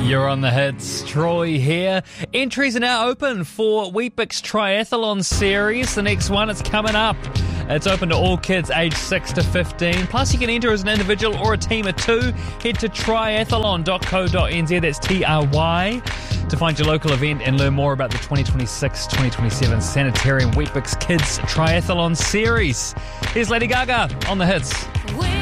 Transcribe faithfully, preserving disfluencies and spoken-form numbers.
You're on the hits. Troy here. Entries are now open for Weet-Bix Triathlon Series. The next one is coming up. It's open to all kids aged six to fifteen. Plus, you can enter as an individual or a team of two. Head to triathlon dot co dot n z. That's T R Y. To find your local event and learn more about the twenty twenty-six twenty twenty-seven Sanitarium Weet-Bix Kids Triathlon Series. Here's Lady Gaga on the hits.